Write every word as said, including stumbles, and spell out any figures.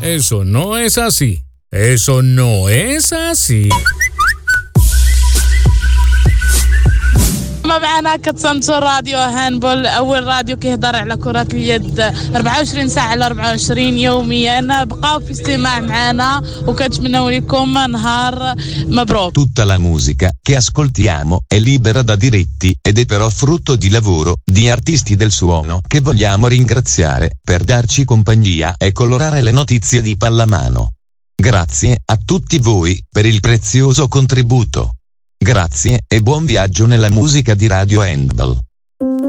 Eso no es así. Eso no es así. ما معنا كتسمتو راديو هاندبول أول راديو كيهضر على كرة اليد أربعة وعشرين ساعة على أربعة وعشرين يوميا. بقاو في استماع معنا وكنتمنوا لكم نهار مبروك. Tutta la musica che ascoltiamo è libera da diritti ed è però frutto di lavoro di artisti del suono che vogliamo ringraziare per darci compagnia e colorare le notizie di pallamano. Grazie a tutti voi per il prezioso contributo. Grazie e buon viaggio nella musica di Radio Handball.